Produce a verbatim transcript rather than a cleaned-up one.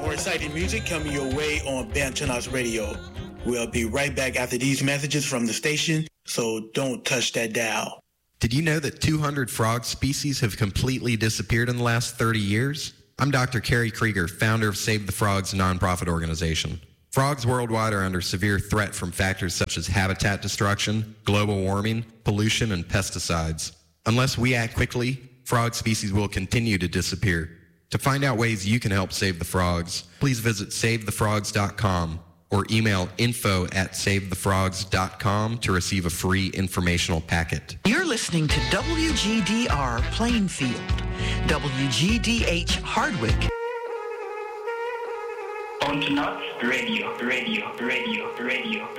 more exciting music coming your way on Bantanas Radio. We'll be right back after these messages from the station, so don't touch that dial. Did you know that two hundred frog species have completely disappeared in the last thirty years? I'm Doctor Kerry Krieger, founder of Save the Frogs nonprofit organization. Frogs worldwide are under severe threat from factors such as habitat destruction, global warming, pollution, and pesticides. Unless we act quickly, frog species will continue to disappear. To find out ways you can help save the frogs, please visit save the frogs dot com or email info at save the frogs dot com to receive a free informational packet. You're listening to W G D R Plainfield, W G D H Hardwick. On to Nuts Radio, Radio, Radio, Radio.